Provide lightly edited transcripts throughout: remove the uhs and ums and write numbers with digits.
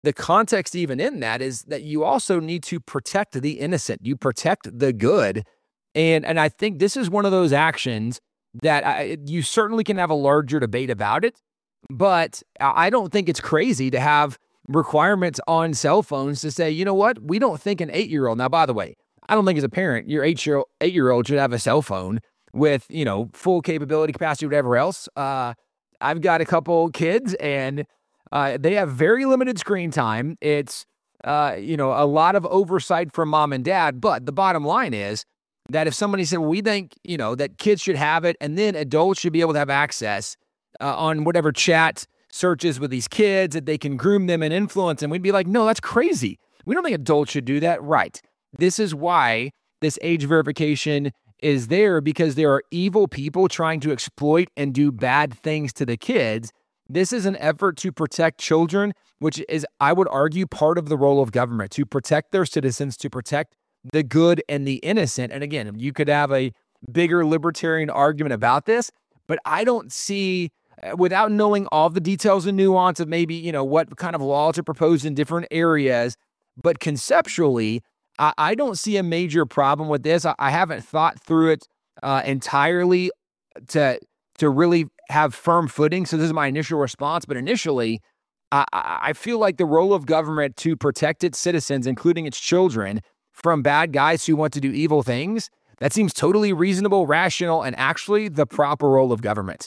the context even in that is that you also need to protect the innocent. You protect the good. And I think this is one of those actions that you certainly can have a larger debate about it, but I don't think it's crazy to have requirements on cell phones to say, you know what, we don't think an 8-year-old. Now, by the way, I don't think as a parent, your 8-year-old should have a cell phone with, full capability, capacity, whatever else. I've got a couple kids and they have very limited screen time. It's, a lot of oversight from mom and dad. But the bottom line is that if somebody said, well, we think, that kids should have it and then adults should be able to have access on whatever chat searches with these kids, that they can groom them and influence them, we'd be like, no, that's crazy. We don't think adults should do that. Right. This is why this age verification is there, because there are evil people trying to exploit and do bad things to the kids. This is an effort to protect children, which is, I would argue, part of the role of government, to protect their citizens, to protect the good and the innocent. And again, you could have a bigger libertarian argument about this, but I don't see, without knowing all the details and nuance of maybe, what kind of laws are proposed in different areas, but conceptually, I don't see a major problem with this. I haven't thought through it entirely to really have firm footing. So this is my initial response. But initially, I feel like the role of government to protect its citizens, including its children, from bad guys who want to do evil things, that seems totally reasonable, rational, and actually the proper role of government.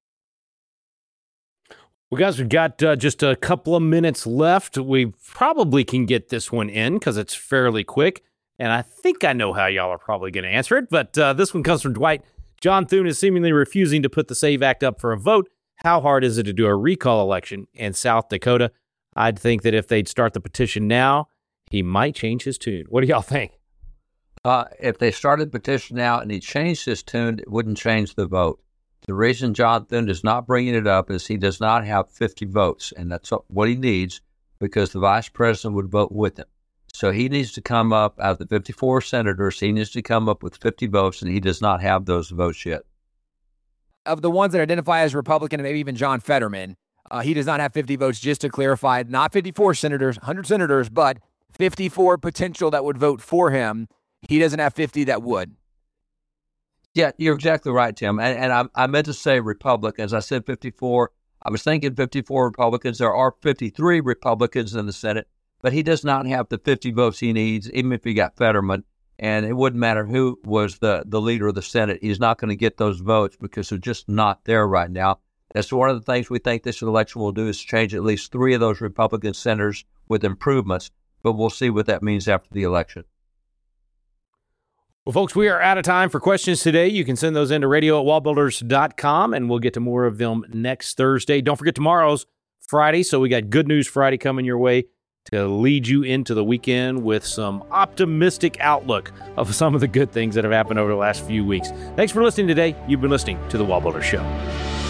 Well, guys, we've got just a couple of minutes left. We probably can get this one in because it's fairly quick, and I think I know how y'all are probably going to answer it, but this one comes from Dwight. John Thune is seemingly refusing to put the SAVE Act up for a vote. How hard is it to do a recall election in South Dakota? I'd think that if they'd start the petition now, he might change his tune. What do y'all think? If they started the petition now and he changed his tune, it wouldn't change the vote. The reason John Thune is not bringing it up is he does not have 50 votes, and that's what he needs because the vice president would vote with him. So he needs to come up, out of the 54 senators, he needs to come up with 50 votes, and he does not have those votes yet. Of the ones that identify as Republican, and maybe even John Fetterman, he does not have 50 votes, just to clarify, not 54 senators, 100 senators, but 54 potential that would vote for him. He doesn't have 50 that would. Yeah, you're exactly right, Tim. And I meant to say Republicans. I said 54. I was thinking 54 Republicans. There are 53 Republicans in the Senate, but he does not have the 50 votes he needs, even if he got Fetterman. And it wouldn't matter who was the leader of the Senate. He's not going to get those votes because they're just not there right now. That's one of the things we think this election will do is change at least 3 of those Republican senators with improvements, but we'll see what that means after the election. Well, folks, we are out of time for questions today. You can send those into radio@wallbuilders.com, and we'll get to more of them next Thursday. Don't forget tomorrow's Friday, so we got Good News Friday coming your way to lead you into the weekend with some optimistic outlook of some of the good things that have happened over the last few weeks. Thanks for listening today. You've been listening to The Wall Builders Show.